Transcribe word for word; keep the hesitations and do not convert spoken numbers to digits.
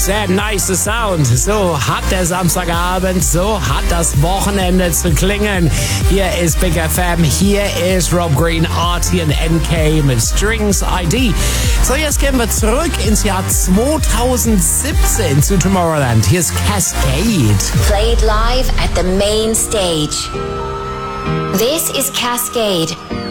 Sehr nice Sound. So hat der Samstagabend, so hat das Wochenende zu klingen. Hier ist Big F M, hier ist Rob Green, Artie und N K mit Strings I D. So, jetzt gehen wir zurück ins Jahr zweitausendsiebzehn zu Tomorrowland. Hier ist Cascade. Played live at the main stage. This is Cascade.